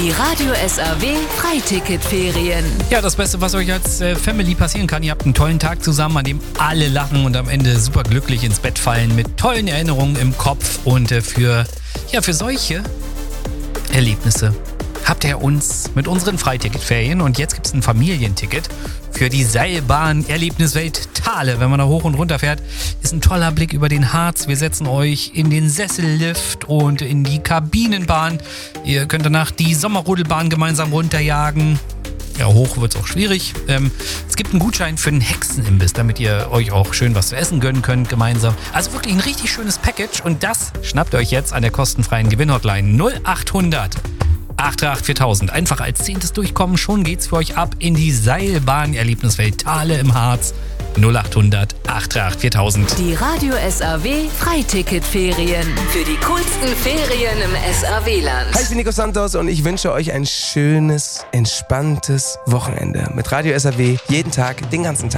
Die Radio SAW Freiticketferien. Ja, das Beste, was euch als Family passieren kann, ihr habt einen tollen Tag zusammen, an dem alle lachen und am Ende super glücklich ins Bett fallen mit tollen Erinnerungen im Kopf. Und für solche Erlebnisse habt ihr uns mit unseren Freiticketferien. Und jetzt gibt es ein Familienticket für die Seilbahn Erlebniswelt Thale. Wenn man da hoch und runter fährt, ist ein toller Blick über den Harz. Wir setzen euch in den Sessellift und in die Kabinenbahn. Ihr könnt danach die Sommerrodelbahn gemeinsam runterjagen. Ja, hoch wird es auch schwierig. Es gibt einen Gutschein für einen Hexenimbiss, damit ihr euch auch schön was zu essen gönnen könnt gemeinsam. Also wirklich ein richtig schönes Package und das schnappt ihr euch jetzt an der kostenfreien Gewinnhotline 0800 838 4000. Einfach als 10. Durchkommen, schon geht's für euch ab in die Seilbahn Erlebniswelt Thale im Harz. 0800 838 4000. Die Radio SAW Freiticketferien. Für die coolsten Ferien im SAW-Land. Hi, ich bin Nico Santos und ich wünsche euch ein schönes, entspanntes Wochenende. Mit Radio SAW jeden Tag, den ganzen Tag.